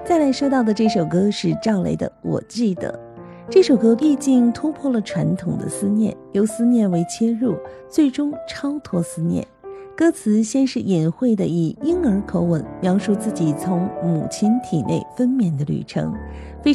再来说到的这首歌是赵雷的《我记得》。这首歌意境突破了传统的思念，由思念为切入，最终超脱思念。歌词先是隐晦的以婴儿口吻描述自己从母亲体内分娩的旅程，